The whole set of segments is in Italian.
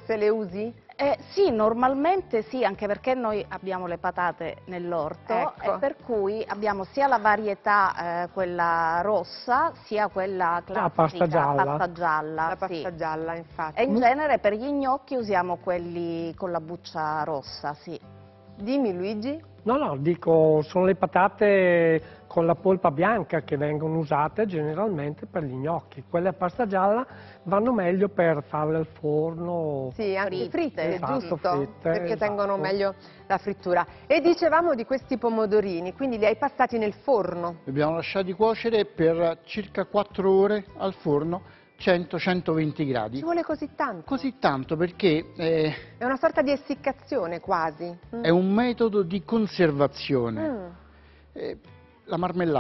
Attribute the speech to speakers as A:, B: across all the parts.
A: rosse le usi?
B: Sì, normalmente sì, anche perché noi abbiamo le patate nell'orto,
A: Ecco.
B: e per cui abbiamo sia la varietà, quella rossa, sia quella classica,
C: pasta gialla.
B: pasta gialla,
A: La
B: sì.
A: pasta gialla, infatti.
B: E in genere per gli gnocchi usiamo quelli con la buccia rossa, sì.
A: Dimmi Luigi.
C: No, dico, sono le patate con la polpa bianca che vengono usate generalmente per gli gnocchi. Quelle a pasta gialla vanno meglio per farle al forno.
A: Sì, anche fritte,
C: Esatto,
A: giusto?
C: fritte,
A: Perché
C: esatto.
A: tengono meglio la frittura. E dicevamo di questi pomodorini, quindi li hai passati nel forno.
D: Li abbiamo lasciati cuocere per circa 4 ore al forno, 100-120 gradi.
A: Ci vuole così tanto?
D: Così tanto perché
A: È una sorta di essiccazione quasi.
D: è un metodo di conservazione.
A: Mm.
D: La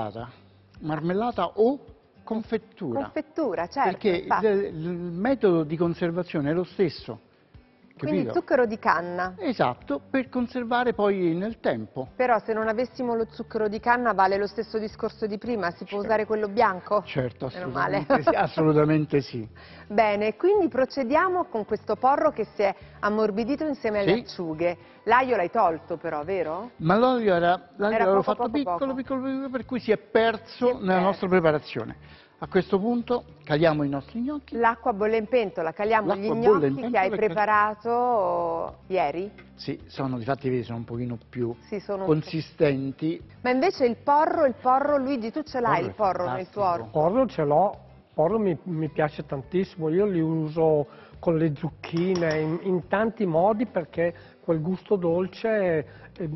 D: marmellata o confettura.
A: Confettura, certo.
D: Perché
A: infatti.
D: il metodo di conservazione è lo stesso.
A: Quindi
D: Capito?
A: zucchero di canna.
D: Esatto, per conservare poi nel tempo.
A: Però se non avessimo lo zucchero di canna vale lo stesso discorso di prima, si può usare quello bianco?
D: Certo,
A: Meno male.
D: assolutamente sì, assolutamente sì.
A: Bene, quindi procediamo con questo porro che si è ammorbidito insieme alle
D: Sì.
A: acciughe. L'aglio l'hai tolto però, vero?
D: Ma l'olio l'avevo
A: poco,
D: fatto
A: poco.
D: piccolo, per cui si è perso nella nostra preparazione. A questo punto caliamo i nostri gnocchi.
A: L'acqua bolle in pentola, caliamo gli
D: L'acqua bolle in
A: gnocchi che hai
D: pentola e
A: preparato ieri?
D: Sì, difatti vedi, sono un pochino più
A: Sì, sono
D: consistenti.
A: Ma invece il porro, Luigi, tu ce l'hai il porro nel tuo orto?
C: Porro ce l'ho, porro mi piace tantissimo, io li uso con le zucchine in tanti modi perché quel gusto dolce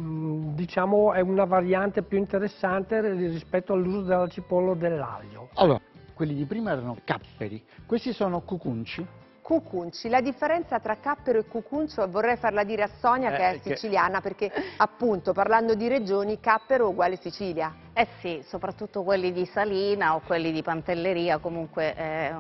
C: diciamo è una variante più interessante rispetto all'uso della cipolla o dell'aglio.
D: Allora, quelli di prima erano capperi, questi sono cucunci.
A: Cucunci, la differenza tra cappero e cucuncio vorrei farla dire a Sonia che è siciliana perché appunto parlando di regioni cappero uguale Sicilia.
B: Eh sì, soprattutto quelli di Salina o quelli di Pantelleria, comunque è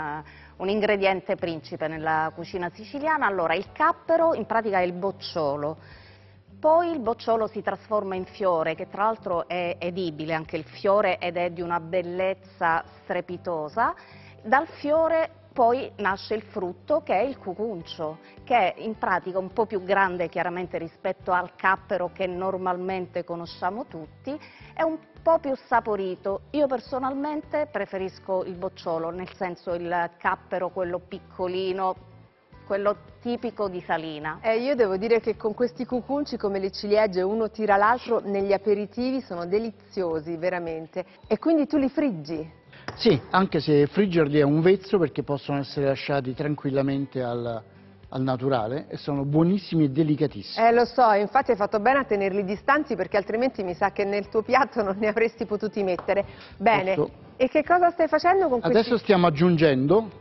B: un ingrediente principe nella cucina siciliana. Allora, il cappero in pratica è il bocciolo. Poi il bocciolo si trasforma in fiore, che tra l'altro è edibile anche il fiore ed è di una bellezza strepitosa. Dal fiore poi nasce il frutto che è il cucuncio, che è in pratica un po' più grande chiaramente rispetto al cappero che normalmente conosciamo tutti, è un po' più saporito. Io personalmente preferisco il bocciolo, nel senso il cappero, quello piccolino, quello tipico di Salina.
A: Io devo dire che con questi cucunci come le ciliegie uno tira l'altro negli aperitivi sono deliziosi veramente. E quindi tu li friggi?
D: Sì, anche se friggerli è un vezzo perché possono essere lasciati tranquillamente al naturale e sono buonissimi e delicatissimi.
A: Lo so, infatti hai fatto bene a tenerli distanti perché altrimenti mi sa che nel tuo piatto non ne avresti potuti mettere. Bene, e che cosa stai facendo con questi?
D: Adesso stiamo aggiungendo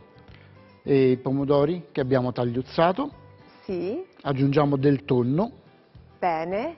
D: i pomodori che abbiamo tagliuzzato.
A: Sì.
D: Aggiungiamo del tonno.
A: Bene.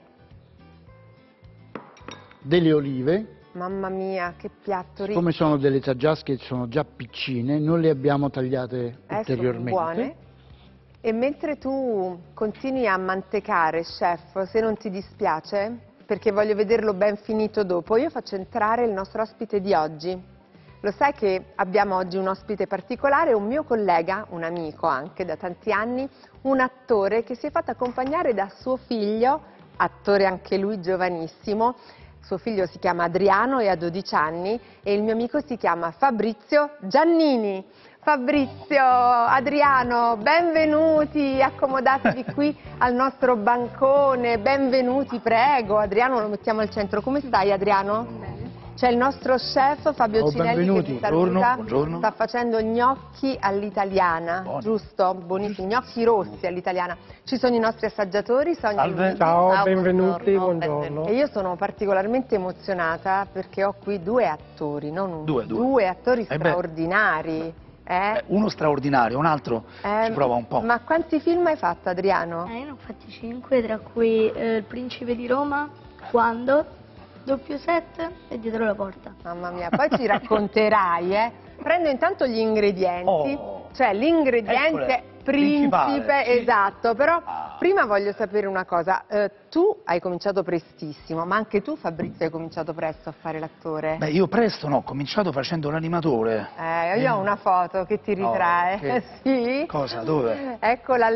D: Delle olive.
A: Mamma mia, che piatto ricco.
D: Come sono delle taggiasche che sono già piccine, non le abbiamo tagliate ulteriormente.
A: Sono buone. E mentre tu continui a mantecare, chef, se non ti dispiace, perché voglio vederlo ben finito dopo, io faccio entrare il nostro ospite di oggi. Lo sai che abbiamo oggi un ospite particolare, un mio collega, un amico anche da tanti anni, un attore che si è fatto accompagnare da suo figlio, attore anche lui giovanissimo. Suo figlio si chiama Adriano e ha 12 anni e il mio amico si chiama Fabrizio Giannini. Fabrizio, Adriano, benvenuti, accomodatevi qui al nostro bancone, benvenuti, prego. Adriano lo mettiamo al centro. Come stai Adriano? Bene. C'è il nostro chef Fabio Cinelli che vi saluta.
E: Buongiorno.
A: Sta facendo gnocchi all'italiana, giusto? Buonissimi, gnocchi rossi all'italiana. Ci sono i nostri assaggiatori, Sonia e Luigi.
C: Ciao, benvenuti, buongiorno.
A: E io sono particolarmente emozionata perché ho qui due attori, non uno,
E: due
A: attori straordinari.
E: Uno straordinario, un altro ci prova un po'.
A: Ma quanti film hai fatto Adriano?
F: Io ne ho fatti 5, tra cui Il Principe di Roma, Quando, Doppio Set e Dietro la Porta.
A: Mamma mia, poi ci racconterai, Prendo intanto gli ingredienti, cioè l'ingrediente principe, sì. Esatto, però prima voglio sapere una cosa, tu hai cominciato prestissimo, ma anche tu Fabrizio hai cominciato presto a fare l'attore?
E: Beh, io presto no, ho cominciato facendo l'animatore.
A: Io ho una foto che ti ritrae.
E: Sì?
A: Sì?
E: Cosa? Dove?
A: Eccola